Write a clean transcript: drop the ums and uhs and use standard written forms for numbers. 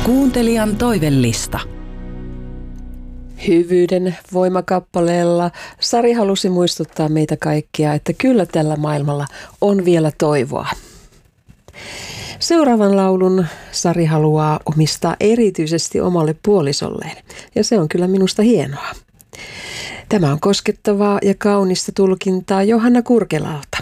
Kuuntelijan toivellista. Hyvyyden voimakappaleella Sari halusi muistuttaa meitä kaikkia, että kyllä tällä maailmalla on vielä toivoa. Seuraavan laulun Sari haluaa omistaa erityisesti omalle puolisolleen, ja se on kyllä minusta hienoa. Tämä on koskettavaa ja kaunista tulkintaa Johanna Kurkelalta.